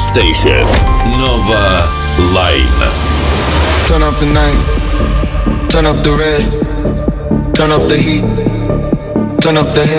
station. Nova Line. Turn up the night, turn up the red, turn up the heat, turn up the head.